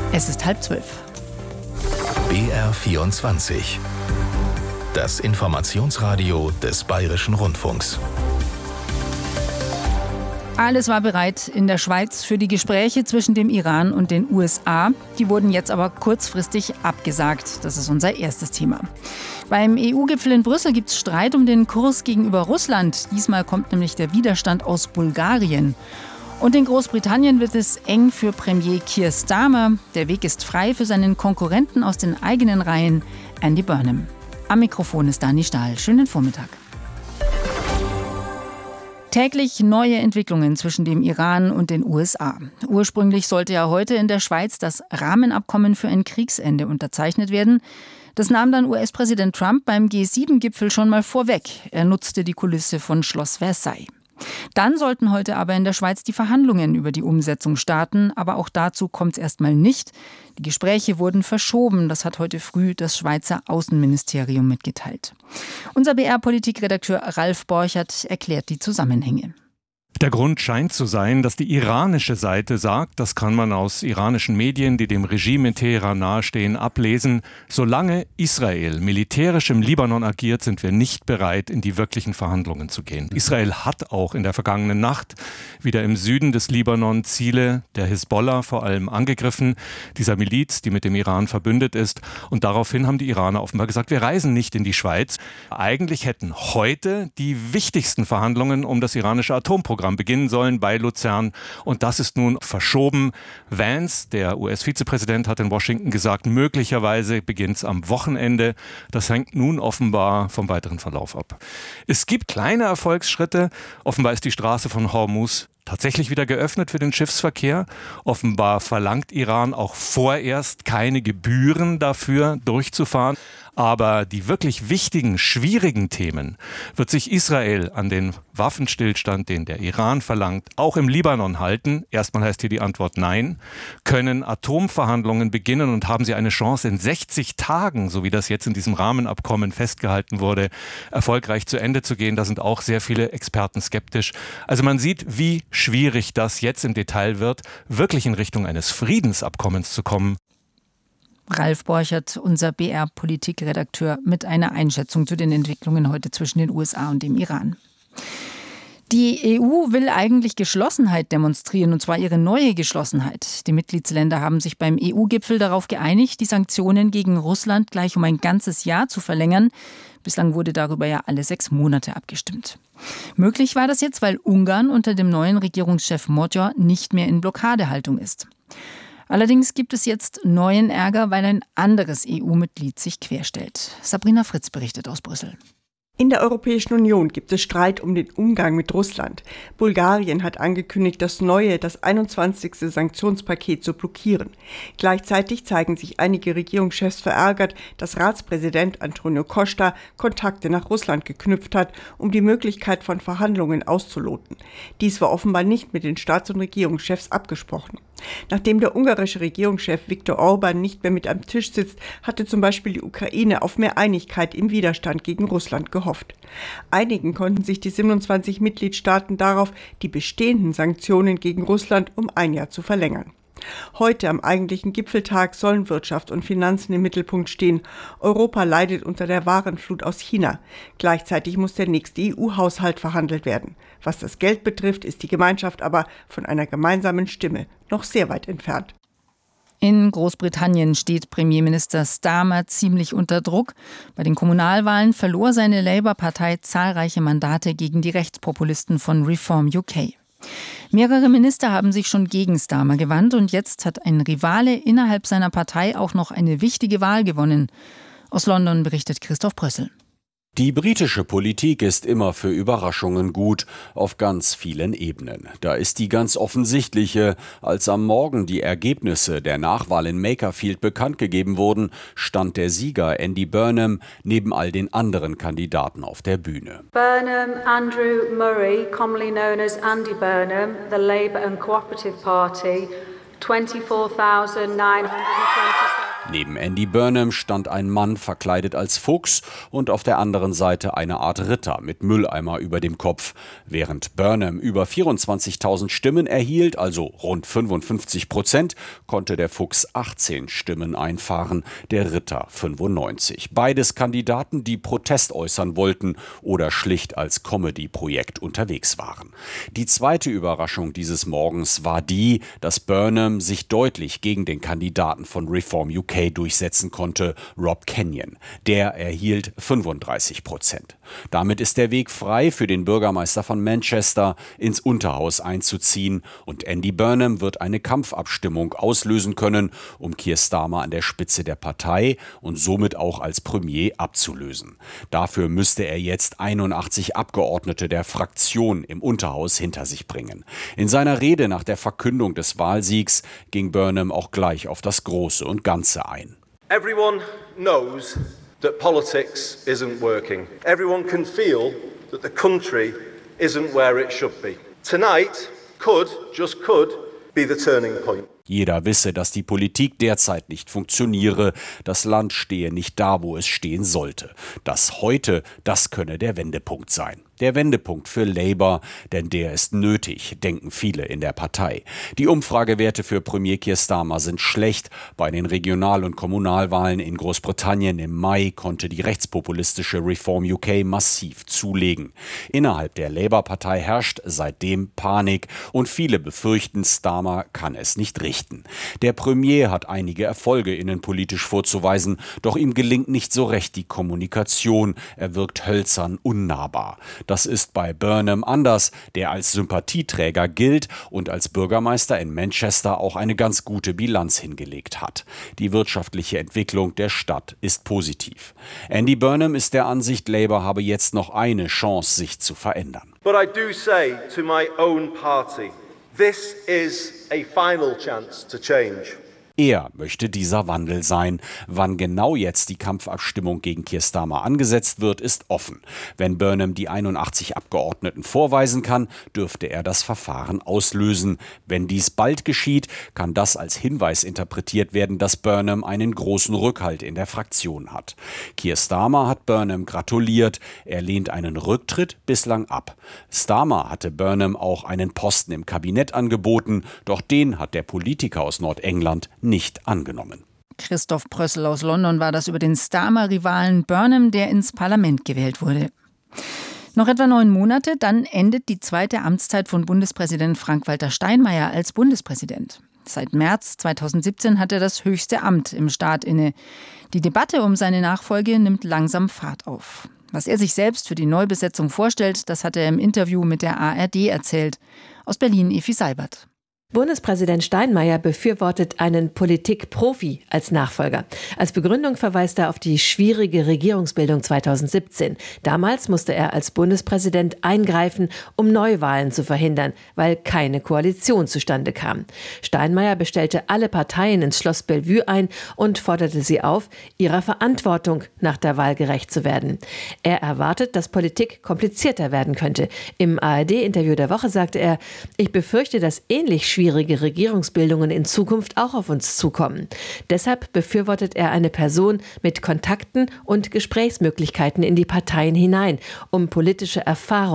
Es ist 11:30. BR24. Das Informationsradio des Bayerischen Rundfunks. Alles war bereit in der Schweiz für die Gespräche zwischen dem Iran und den USA. Die wurden jetzt aber kurzfristig abgesagt. Das ist unser erstes Thema. Beim EU-Gipfel in Brüssel gibt es Streit um den Kurs gegenüber Russland. Diesmal kommt nämlich der Widerstand aus Bulgarien. Und in Großbritannien wird es eng für Premier Keir Starmer. Der Weg ist frei für seinen Konkurrenten aus den eigenen Reihen, Andy Burnham. Am Mikrofon ist Dani Stahl. Schönen Vormittag. Täglich neue Entwicklungen zwischen dem Iran und den USA. Ursprünglich sollte ja heute in der Schweiz das Rahmenabkommen für ein Kriegsende unterzeichnet werden. Das nahm dann US-Präsident Trump beim G7-Gipfel schon mal vorweg. Er nutzte die Kulisse von Schloss Versailles. Dann sollten heute aber in der Schweiz die Verhandlungen über die Umsetzung starten. Aber auch dazu kommt es erstmal nicht. Die Gespräche wurden verschoben. Das hat heute früh das Schweizer Außenministerium mitgeteilt. Unser BR-Politikredakteur Ralf Borchert erklärt die Zusammenhänge. Der Grund scheint zu sein, dass die iranische Seite sagt, das kann man aus iranischen Medien, die dem Regime in Teheran nahestehen, ablesen, solange Israel militärisch im Libanon agiert, sind wir nicht bereit, in die wirklichen Verhandlungen zu gehen. Israel hat auch in der vergangenen Nacht wieder im Süden des Libanon Ziele der Hisbollah vor allem angegriffen, dieser Miliz, die mit dem Iran verbündet ist. Und daraufhin haben die Iraner offenbar gesagt, wir reisen nicht in die Schweiz. Eigentlich hätten heute die wichtigsten Verhandlungen um das iranische Atomprogramm beginnen sollen bei Luzern. Und das ist nun verschoben. Vance, der US-Vizepräsident, hat in Washington gesagt, möglicherweise beginnt es am Wochenende. Das hängt nun offenbar vom weiteren Verlauf ab. Es gibt kleine Erfolgsschritte. Offenbar ist die Straße von Hormuz tatsächlich wieder geöffnet für den Schiffsverkehr. Offenbar verlangt Iran auch vorerst keine Gebühren dafür, durchzufahren. Aber die wirklich wichtigen, schwierigen Themen wird sich Israel an den Waffenstillstand, den der Iran verlangt, auch im Libanon halten. Erstmal heißt hier die Antwort nein. Können Atomverhandlungen beginnen und haben sie eine Chance in 60 Tagen, so wie das jetzt in diesem Rahmenabkommen festgehalten wurde, erfolgreich zu Ende zu gehen. Da sind auch sehr viele Experten skeptisch. Also man sieht, wie schwierig das jetzt im Detail wird, wirklich in Richtung eines Friedensabkommens zu kommen. Ralf Borchert, unser BR-Politikredakteur, mit einer Einschätzung zu den Entwicklungen heute zwischen den USA und dem Iran. Die EU will eigentlich Geschlossenheit demonstrieren, und zwar ihre neue Geschlossenheit. Die Mitgliedsländer haben sich beim EU-Gipfel darauf geeinigt, die Sanktionen gegen Russland gleich um ein ganzes Jahr zu verlängern. Bislang wurde darüber ja alle 6 Monate abgestimmt. Möglich war das jetzt, weil Ungarn unter dem neuen Regierungschef Magyar nicht mehr in Blockadehaltung ist. Allerdings gibt es jetzt neuen Ärger, weil ein anderes EU-Mitglied sich querstellt. Sabrina Fritz berichtet aus Brüssel. In der Europäischen Union gibt es Streit um den Umgang mit Russland. Bulgarien hat angekündigt, das 21. Sanktionspaket zu blockieren. Gleichzeitig zeigen sich einige Regierungschefs verärgert, dass Ratspräsident Antonio Costa Kontakte nach Russland geknüpft hat, um die Möglichkeit von Verhandlungen auszuloten. Dies war offenbar nicht mit den Staats- und Regierungschefs abgesprochen. Nachdem der ungarische Regierungschef Viktor Orbán nicht mehr mit am Tisch sitzt, hatte zum Beispiel die Ukraine auf mehr Einigkeit im Widerstand gegen Russland gehofft. Einigen konnten sich die 27 Mitgliedstaaten darauf, die bestehenden Sanktionen gegen Russland um 1 Jahr zu verlängern. Heute am eigentlichen Gipfeltag sollen Wirtschaft und Finanzen im Mittelpunkt stehen. Europa leidet unter der Warenflut aus China. Gleichzeitig muss der nächste EU-Haushalt verhandelt werden. Was das Geld betrifft, ist die Gemeinschaft aber von einer gemeinsamen Stimme noch sehr weit entfernt. In Großbritannien steht Premierminister Starmer ziemlich unter Druck. Bei den Kommunalwahlen verlor seine Labour-Partei zahlreiche Mandate gegen die Rechtspopulisten von Reform UK. Mehrere Minister haben sich schon gegen Starmer gewandt und jetzt hat ein Rivale innerhalb seiner Partei auch noch eine wichtige Wahl gewonnen. Aus London berichtet Christoph Brössel. Die britische Politik ist immer für Überraschungen gut, auf ganz vielen Ebenen. Da ist die ganz offensichtliche. Als am Morgen die Ergebnisse der Nachwahl in Makerfield bekannt gegeben wurden, stand der Sieger Andy Burnham neben all den anderen Kandidaten auf der Bühne. Burnham Andrew Murray, commonly known as Andy Burnham, the Labour and Cooperative Party, 24,927. Neben Andy Burnham stand ein Mann verkleidet als Fuchs und auf der anderen Seite eine Art Ritter mit Mülleimer über dem Kopf. Während Burnham über 24.000 Stimmen erhielt, also rund 55%, konnte der Fuchs 18 Stimmen einfahren, der Ritter 95. Beides Kandidaten, die Protest äußern wollten oder schlicht als Comedy-Projekt unterwegs waren. Die zweite Überraschung dieses Morgens war die, dass Burnham sich deutlich gegen den Kandidaten von Reform UK durchsetzen konnte, Rob Kenyon. Der erhielt 35%. Damit ist der Weg frei für den Bürgermeister von Manchester, ins Unterhaus einzuziehen, und Andy Burnham wird eine Kampfabstimmung auslösen können, um Keir Starmer an der Spitze der Partei und somit auch als Premier abzulösen. Dafür müsste er jetzt 81 Abgeordnete der Fraktion im Unterhaus hinter sich bringen. In seiner Rede nach der Verkündung des Wahlsiegs ging Burnham auch gleich auf das Große und Ganze ein. Everyone knows that politics isn't working. Everyone can feel that the country isn't where it should be. Tonight just could be the turning point. Jeder wisse, dass die Politik derzeit nicht funktioniere. Das Land stehe nicht da, wo es stehen sollte. Das heute, das könne der Wendepunkt sein. Der Wendepunkt für Labour, denn der ist nötig, denken viele in der Partei. Die Umfragewerte für Premier Keir Starmer sind schlecht. Bei den Regional- und Kommunalwahlen in Großbritannien im Mai konnte die rechtspopulistische Reform UK massiv zulegen. Innerhalb der Labour-Partei herrscht seitdem Panik und viele befürchten, Starmer kann es nicht richten. Der Premier hat einige Erfolge innenpolitisch vorzuweisen, doch ihm gelingt nicht so recht die Kommunikation. Er wirkt hölzern, unnahbar. Das ist bei Burnham anders, der als Sympathieträger gilt und als Bürgermeister in Manchester auch eine ganz gute Bilanz hingelegt hat. Die wirtschaftliche Entwicklung der Stadt ist positiv. Andy Burnham ist der Ansicht, Labour habe jetzt noch eine Chance, sich zu verändern. But I do say to my own party, this is a final chance to change. Er möchte dieser Wandel sein. Wann genau jetzt die Kampfabstimmung gegen Keir Starmer angesetzt wird, ist offen. Wenn Burnham die 81 Abgeordneten vorweisen kann, dürfte er das Verfahren auslösen. Wenn dies bald geschieht, kann das als Hinweis interpretiert werden, dass Burnham einen großen Rückhalt in der Fraktion hat. Keir Starmer hat Burnham gratuliert. Er lehnt einen Rücktritt bislang ab. Starmer hatte Burnham auch einen Posten im Kabinett angeboten, doch den hat der Politiker aus Nordengland nicht angenommen. Christoph Prössel aus London war das über den Starmer-Rivalen Burnham, der ins Parlament gewählt wurde. Noch etwa 9 Monate, dann endet die zweite Amtszeit von Bundespräsident Frank-Walter Steinmeier als Bundespräsident. Seit März 2017 hat er das höchste Amt im Staat inne. Die Debatte um seine Nachfolge nimmt langsam Fahrt auf. Was er sich selbst für die Neubesetzung vorstellt, das hat er im Interview mit der ARD erzählt. Aus Berlin Efi Seibert. Bundespräsident Steinmeier befürwortet einen Politikprofi als Nachfolger. Als Begründung verweist er auf die schwierige Regierungsbildung 2017. Damals musste er als Bundespräsident eingreifen, um Neuwahlen zu verhindern, weil keine Koalition zustande kam. Steinmeier bestellte alle Parteien ins Schloss Bellevue ein und forderte sie auf, ihrer Verantwortung nach der Wahl gerecht zu werden. Er erwartet, dass Politik komplizierter werden könnte. Im ARD-Interview der Woche sagte er, ich befürchte, dass ähnlich schwierige Regierungsbildungen in Zukunft auch auf uns zukommen. Deshalb befürwortet er eine Person mit Kontakten und Gesprächsmöglichkeiten in die Parteien hinein, um politische Erfahrung